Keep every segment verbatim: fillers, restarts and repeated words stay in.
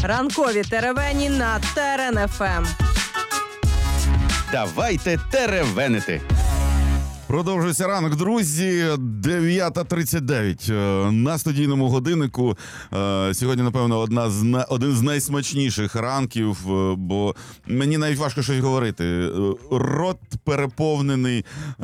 Ранкові теревені на Терен еф ем. Давайте теревенити. Продовжується ранок, друзі. дев'ята тридцять дев'ять на студійному годиннику. Сьогодні, напевно, одна з на... один з найсмачніших ранків, бо мені навіть важко щось говорити. Рот переповнений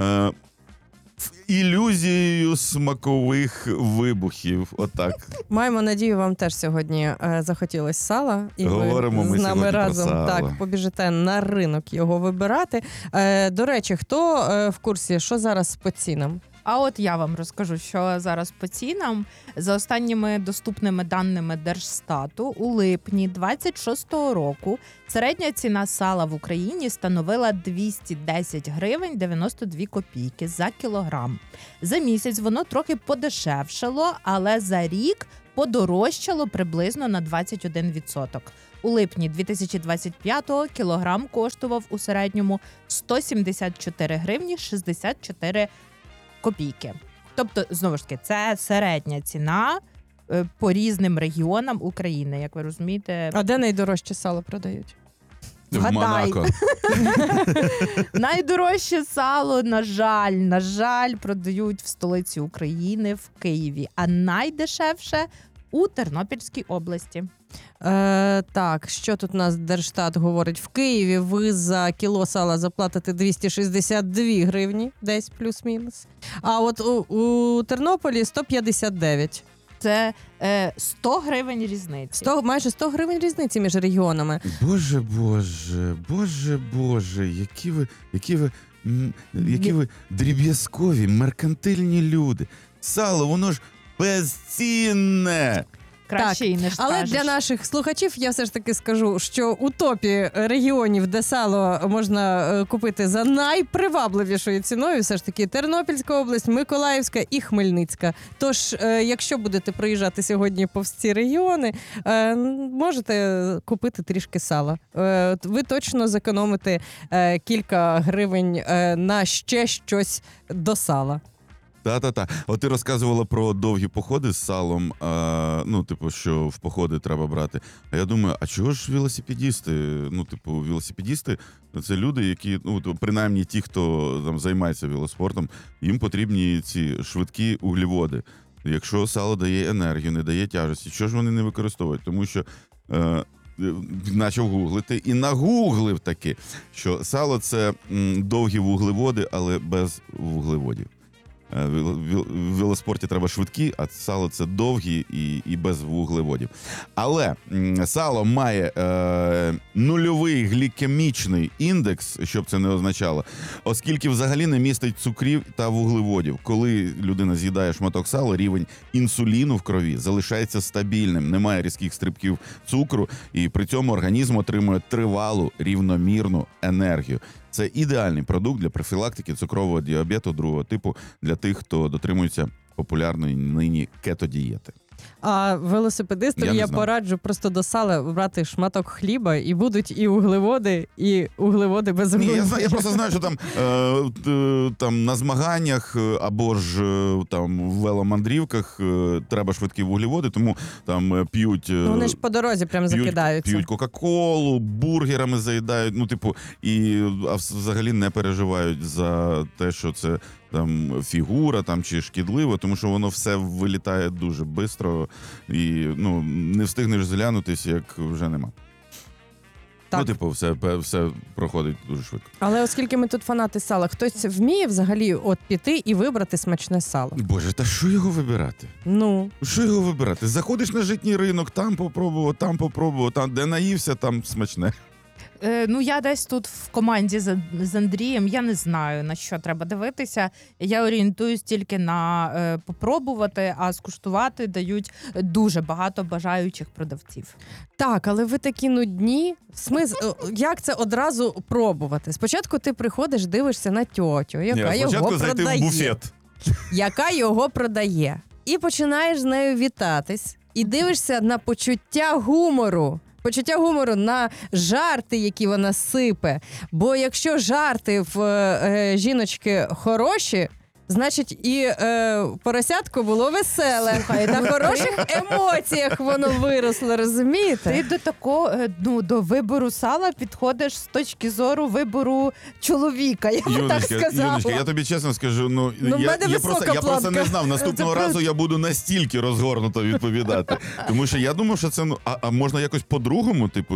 ілюзією смакових вибухів. Отак. Маємо надію, вам теж сьогодні е, захотілось сала. І Говоримо ви ми з нами разом про сало. так побіжите на ринок його вибирати. Е, до речі, хто е, в курсі, що зараз по цінам? А от я вам розкажу, що зараз по цінам. За останніми доступними даними Держстату, у липні двадцять шостого року середня ціна сала в Україні становила двісті десять гривень дев'яносто дві копійки за кілограм. За місяць воно трохи подешевшало, але за рік подорожчало приблизно на двадцять один відсоток. У липні дві тисячі двадцять п'ятого кілограм коштував у середньому сто сімдесят чотири гривні шістдесят чотири копійки. Тобто, знову ж таки, це середня ціна е, по різним регіонам України, як ви розумієте. А де найдорожче сало продають? В Вгадай. Монако. Найдорожче сало, на жаль, на жаль, продають в столиці України, в Києві, а найдешевше у Тернопільській області. Е, так, що тут у нас Держстат говорить? В Києві ви за кіло сала заплатите двісті шістдесят дві гривні, десь плюс-мінус. А от у, у Тернополі сто п'ятдесят дев'ять. Це е, сто гривень різниці. сто, майже сто гривень різниці між регіонами. Боже, боже, боже, боже, які ви, які ви, м, які ви дріб'язкові, меркантильні люди. Сало, воно ж безцінне. Краще і не ж Але скажеш. для наших слухачів я все ж таки скажу, що у топі регіонів, де сало можна е, купити за найпривабливішою ціною, все ж таки Тернопільська область, Миколаївська і Хмельницька. Тож, е, якщо будете проїжджати сьогодні повз ці регіони, е, можете купити трішки сала. Е, ви точно зекономите е, кілька гривень е, на ще щось до сала. Та-та-та. От ти розказувала про довгі походи з салом, а, ну, типу, що в походи треба брати. А я думаю, а чого ж велосипедісти? Ну, типу, велосипедісти – це люди, які, ну, принаймні ті, хто там займається велоспортом, їм потрібні ці швидкі углеводи. Якщо сало дає енергію, не дає тяжесті, що ж вони не використовують? Тому що е, почав гуглити і нагуглив таки, що сало – це м, довгі вуглеводи, але без вуглеводів. В велоспорті треба швидкі, а сало це довгі і, і без вуглеводів. Але сало має е, нульовий глікемічний індекс, щоб це не означало, оскільки взагалі не містить цукрів та вуглеводів. Коли людина з'їдає шматок сала, рівень інсуліну в крові залишається стабільним, немає різких стрибків цукру, і при цьому організм отримує тривалу, рівномірну енергію. Це ідеальний продукт для профілактики цукрового діабету другого типу для тих, хто дотримується популярної нині кетодієти. А велосипедистам я, я пораджу просто до сала брати шматок хліба, і будуть і углеводи, і углеводи без Ні, вуглеводів. я, я просто знаю, що там, е, там на змаганнях або ж там в веломандрівках е, треба швидкі вуглеводи, тому там п'ють... Е, Вони ж по дорозі прям п'ють, закидаються. П'ють кока-колу, бургерами заїдають, ну типу, і а взагалі не переживають за те, що це там фігура там чи шкідливо, тому що воно все вилітає дуже швидко і ну не встигнеш зглянутись, як вже нема. Так. Ну, типу, все, все проходить дуже швидко. Але оскільки ми тут фанати сала, хтось вміє взагалі от піти і вибрати смачне сало? Боже, та що його вибирати? Ну. Що його вибирати? Заходиш на житній ринок, там попробував, там попробував, там де наївся, там смачне. Е, ну, я десь тут в команді з, з Андрієм, я не знаю, на що треба дивитися. Я орієнтуюсь тільки на е, попробувати, а скуштувати дають дуже багато бажаючих продавців. Так, але ви такі нудні. Смис... Як це одразу пробувати? Спочатку ти приходиш, дивишся на тьотю, яка Ні, його спочатку зайти продає. в буфет. Яка його продає. І починаєш з нею вітатись. І дивишся на почуття гумору. Почуття гумору на жарти, які вона сипе. Бо якщо жарти в е, жіночки хороші, Значить, і е, поросятко було веселе. Слухай, На ну хороших емоціях воно виросло, розумієте? Ти до такого, е, ну, до вибору сала підходиш з точки зору вибору чоловіка, я би так Юночка, сказала. Юночка, я тобі чесно скажу, ну, Ну, в я, мене я, просто, висока я просто не планка. знав, наступного Це разу я буду настільки розгорнуто відповідати. Тому що я думав, що це, ну, а, а можна якось по-другому, типу,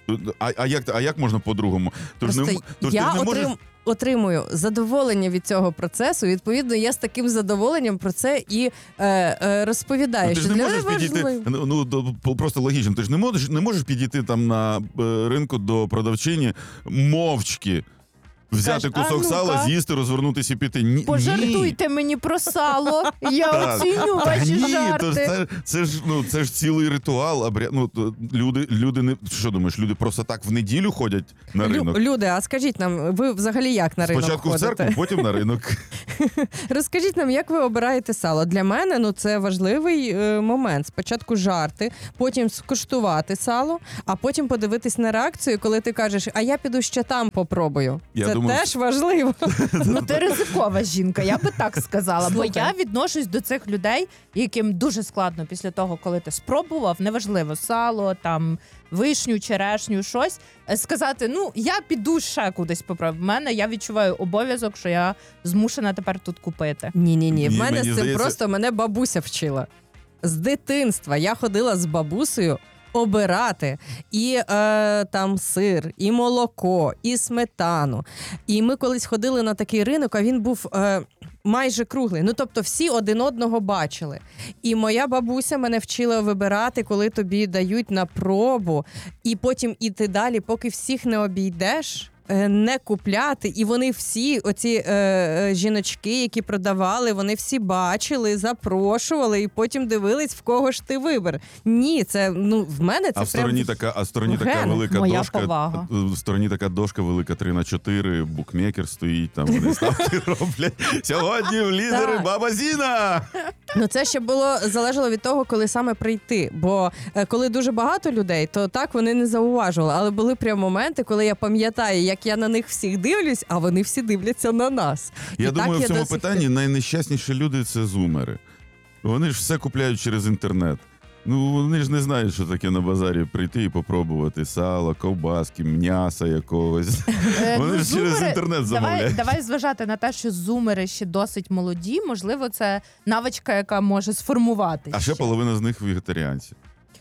а, а, як, а як можна по-другому? Тож Просто не, м- тож я ти не можеш... отрим... отримую задоволення від цього процесу. Відповідно, я з таким задоволенням про це і е, е, розповідаю. Ну, ти що ж не для можеш мене підійти, важливо. ну, ну до- по- просто логічно, ти ж не можеш, не можеш підійти там на е, ринку до продавчині мовчки, взяти Скажеш, кусок «А ну-ка, сала, з'їсти, розвернутися і піти. Ні, ні. Пожартуйте мені про сало, я Так. оціню Та ваші ні, то ж жарти. це, це ж ну це ж цілий ритуал. Обря... Ну то люди, люди не що думаєш, люди просто так в неділю ходять на Лю- ринок. Люди, а скажіть нам, ви взагалі як на ринок Спочатку в ходите? церкву, потім на ринок. Розкажіть нам, як ви обираєте сало? Для мене ну це важливий е, момент. Спочатку жарти, потім скуштувати сало, а потім подивитись на реакцію, коли ти кажеш, а я піду ще там попробую. Я це думаю, теж важливо. Ну, ти ризикова жінка, я би так сказала. Бо Слухай. я відношусь до цих людей, яким дуже складно після того, коли ти спробував, неважливо, сало, там, вишню, черешню, щось, е, сказати, ну, я піду ще кудись попробую. В мене, я відчуваю обов'язок, що я змушена тепер тут купити. Ні, ні, ні. В Ні, мене мені з цим здається- просто мене бабуся вчила. З дитинства я ходила з бабусею обирати і е, там сир, і молоко, і сметану. І ми колись ходили на такий ринок, а він був е, майже круглий. Ну, тобто всі один одного бачили. І моя бабуся мене вчила вибирати, коли тобі дають на пробу, і потім іти далі, поки всіх не обійдеш. е, Не купляти, і вони всі, оці е, е, жіночки, які продавали, вони всі бачили, запрошували, і потім дивились, в кого ж ти вибір. Ні, це ну в мене це А в стороні прям... така, а в стороні в така генах. велика Моя дошка. повага. В стороні така дошка велика три на чотири, букмекер стоїть, там вони ставки роблять. Сьогодні в лідери Так. баба Зіна! Ну це ще було залежало від того, коли саме прийти. Бо е, коли дуже багато людей, то так вони не зауважували. Але були прям моменти, коли я пам'ятаю, як я на них всіх дивлюсь, а вони всі дивляться на нас. Я І думаю, так в цьому до сих питанні найнещасніші люди це зумери. Вони ж все купляють через інтернет. Ну, вони ж не знають, що таке на базарі прийти і попробувати сало, ковбаски, м'яса якогось. Е, Вони ну, ж через зумери- інтернет Давай, замовляють. давай зважати на те, що зумери ще досить молоді. Можливо, це навичка, яка може сформувати. А ще половина з них вегетаріанці.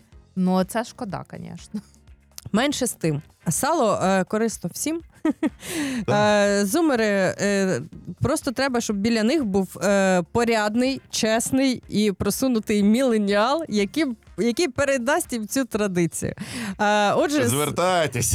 Ну, це шкода, звісно. Менше з тим. Сало е, корисно всім. Так. Е, зумери, е, просто треба, щоб біля них був е, порядний, чесний і просунутий міленіал, який, який передасть їм цю традицію. Е, отже, з- Звертайтесь!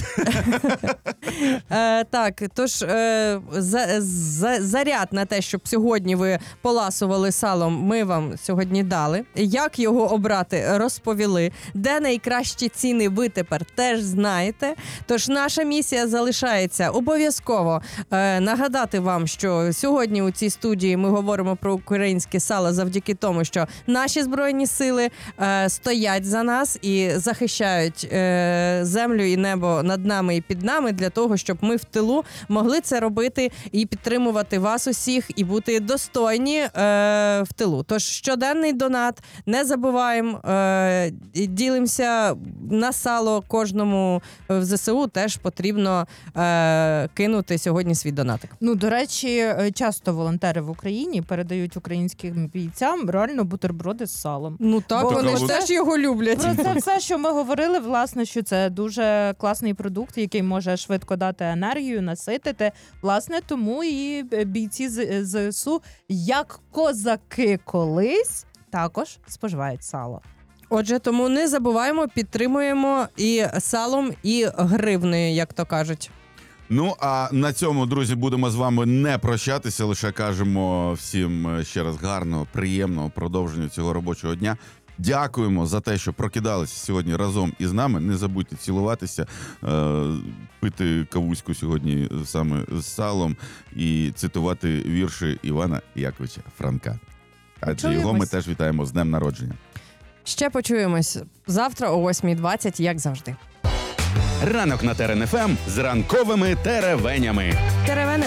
Е, так, тож е, за, за, заряд на те, щоб сьогодні ви поласували салом, ми вам сьогодні дали. Як його обрати, розповіли. Де найкращі ціни, ви тепер теж знаєте. Тож наша місія залишається обов'язково е, нагадати вам, що сьогодні у цій студії ми говоримо про українське сало завдяки тому, що наші Збройні сили е, стоять за нас і захищають е, землю і небо над нами і під нами для того, щоб ми в тилу могли це робити і підтримувати вас усіх, і бути достойні е, в тилу. Тож щоденний донат, не забуваємо, е, і ділимося на сало кожному в ЗСУ, теж потрібно е, кинути сьогодні свій донатик. Ну, до речі, е, часто волонтери в Україні передають українським бійцям реально бутерброди з салом. Ну так, Бо вони ви- ж теж його люблять. Про це все, що ми говорили, власне, що це дуже класний продукт, який може швидко дати енергію, наситити. Власне, тому і бійці з ЗСУ, як козаки колись, також споживають сало. Отже, тому не забуваємо, підтримуємо і салом, і гривнею, як то кажуть. Ну, а на цьому, друзі, будемо з вами не прощатися, лише кажемо всім ще раз гарного, приємного продовження цього робочого дня. Дякуємо за те, що прокидалися сьогодні разом із нами. Не забудьте цілуватися, е, пити кавуську сьогодні саме з салом і цитувати вірші Івана Яковича Франка. Адже його ми Почуємось. теж вітаємо з днем народження. Ще почуємось завтра о восьмій двадцять, як завжди. Ранок на Терен еф ем з ранковими теревенями. Теревени